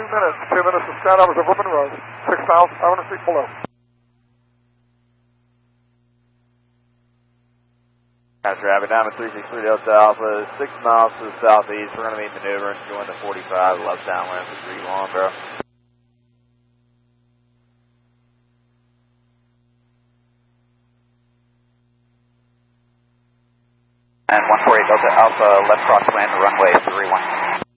minutes. 2 minutes to stand hours of Woodman Road. 6,500 feet below. After Abbott Diamond 363 Delta Alpha, 6 miles to the southeast. We're going to be maneuvering, join the 45, left downwind for 3 Londra. And 148 Delta Alpha, left crosswind, runway 31.